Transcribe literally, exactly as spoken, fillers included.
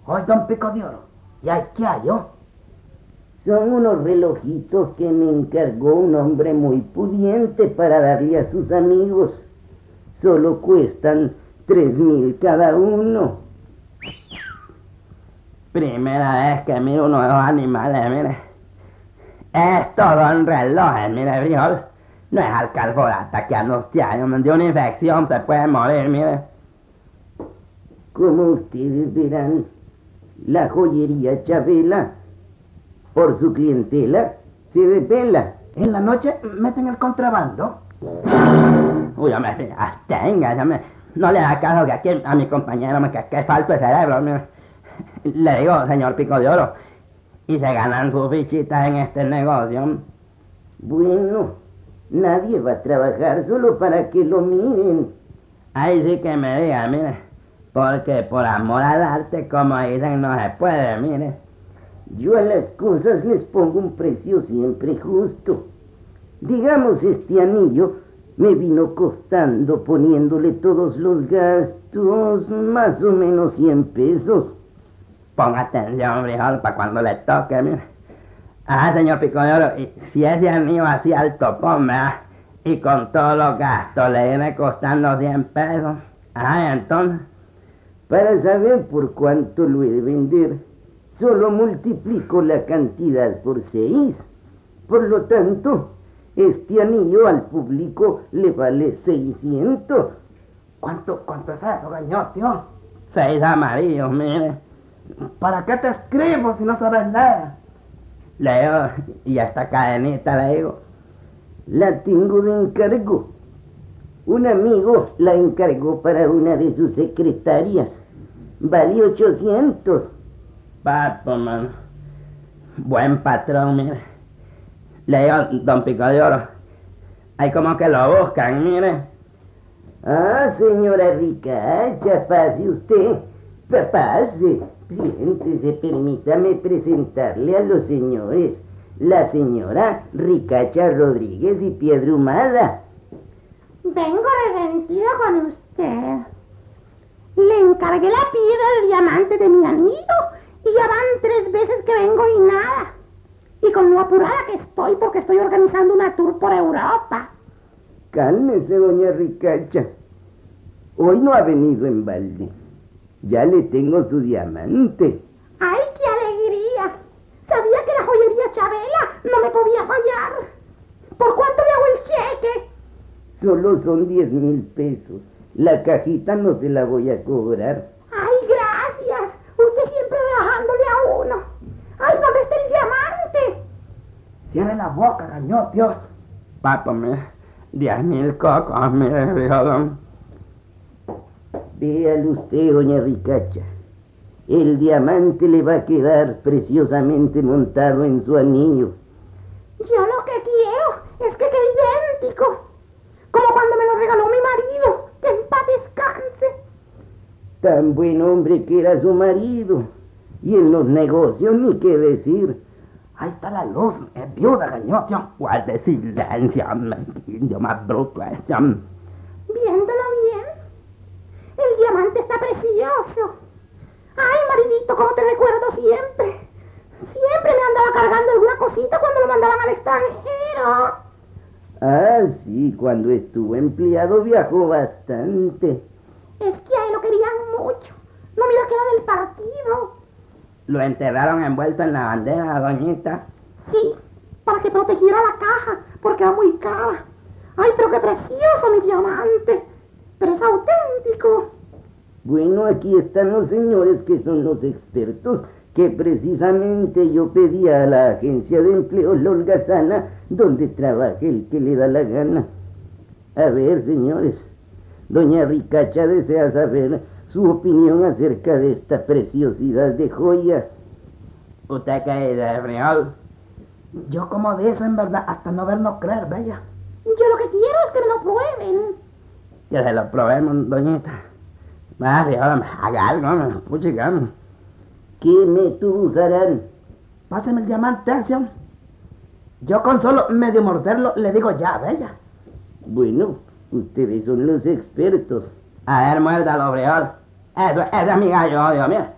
Hoy, don Pico de Oro, ¿y hay qué hay, yo? Son unos relojitos que me encargó un hombre muy pudiente para darle a sus amigos. Solo cuestan tres mil cada uno. Primera vez que miro uno de los animales, mire. Es todo un reloj, mire, frijol. No es alcalborata que anuncia, de una infección se puede morir, mire. Como ustedes verán, la joyería Chabela, por su clientela, se desvela. En la noche meten el contrabando. Uy, hombre, absténgase, hombre. No le da caso que aquí a mi compañero me que, que es falto de cerebro, mire. Le digo, señor Pico de Oro, y se ganan sus fichitas en este negocio. Bueno, nadie va a trabajar solo para que lo miren. Ahí sí que me diga, mire, porque por amor al arte, como dicen, no se puede, mire. Yo a las cosas les pongo un precio siempre justo. Digamos, este anillo me vino costando, poniéndole todos los gastos, más o menos cien pesos. Ponga atención, frijol, para cuando le toque, mire. Ajá, señor Pico de Oro, y si ese anillo así al topón, ¿verdad? Y con todos los gastos le viene costando cien pesos. Ajá, entonces. Para saber por cuánto lo he de vender, solo multiplico la cantidad por seis. Por lo tanto, este anillo al público le vale seiscientos. ¿Cuánto, cuánto es eso, gañotio? Seis amarillos, mire. ¿Para qué te escribo si no sabes leer? Leo, y esta cadenita le digo. La tengo de encargo. Un amigo la encargó para una de sus secretarias. Vale ochocientos. Papo, mano. Buen patrón, mire. Le digo, don Pico de Oro, hay como que lo buscan, mire. Ah, señora Ricacha, pase usted. Pase. Siéntese, permítame presentarle a los señores. La señora Ricacha Rodríguez y Piedra Humada. Vengo resentida con usted. Le encargué la piedra de diamante de mi anillo y ya van tres veces que vengo y nada. Y con lo apurada que estoy porque estoy organizando una tour por Europa. Cálmese, doña Ricacha. Hoy no ha venido en balde. Ya le tengo su diamante. ¡Ay, qué alegría! Sabía que la joyería Chabela no me podía fallar. ¿Por cuánto le hago el cheque? Solo son diez mil pesos. La cajita no se la voy a cobrar. ¡Ay, gracias! Usted siempre rebajándole a uno. ¡Ay, ¿dónde está el diamante? Cierre la boca, gañotio. Papo, mire. Diez mil cocos, mire, frijol. Véalo usted, doña Ricacha. El diamante le va a quedar preciosamente montado en su anillo. Yo lo que quiero es que quede idéntico. Como cuando me lo regaló mi marido. Que en paz descanse. Tan buen hombre que era su marido. Y en los negocios ni qué decir. Ahí está la luz, es viuda, gañotio. Guarde silencio, hombre. Indio más bruto ese. Viéndolo bien. El diamante está precioso. Ay, maridito, cómo te recuerdo siempre. Siempre me andaba cargando alguna cosita cuando lo mandaban al extranjero. Ah, sí, cuando estuvo empleado viajó bastante. Es que a él lo querían mucho. No mira que era del partido. Lo enterraron envuelto en la bandera, doñita. Sí, para que protegiera la caja, porque era muy cara. Ay, pero qué precioso mi diamante. Pero es auténtico. Bueno, aquí están los señores que son los expertos que precisamente yo pedí a la agencia de empleo Lolgasana, donde trabaje el que le da la gana. A ver, señores, doña Ricacha desea saber su opinión acerca de esta preciosidad de joya. ¿Usted qué dice, frijol? Yo como de eso, en verdad, hasta no ver no creer, bella. Yo lo que quiero es que me lo prueben. Que se lo probemos, doñita. Va, frijol, haga algo, puchicamos. ¿Qué método usarán? Páseme el diamante, acción. Yo con solo medio morderlo le digo ya, bella. Bueno, ustedes son los expertos. A ver, muérdalo, frijol. Eso, ese es mi gallo, Dios mío.